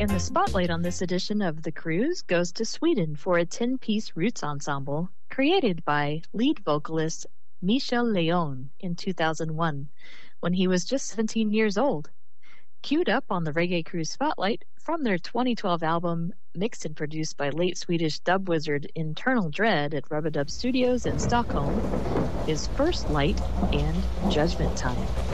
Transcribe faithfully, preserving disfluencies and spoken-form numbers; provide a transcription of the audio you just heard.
And the spotlight on this edition of The Cruise goes to Sweden for a ten-piece roots ensemble created by lead vocalist Michel Leon in two thousand one, when he was just seventeen years old. Queued up on the Reggae Cruise Spotlight from their twenty twelve album, mixed and produced by late Swedish dub wizard Internal Dread at Rubadub Studios in Stockholm, is First Light and Judgment Time.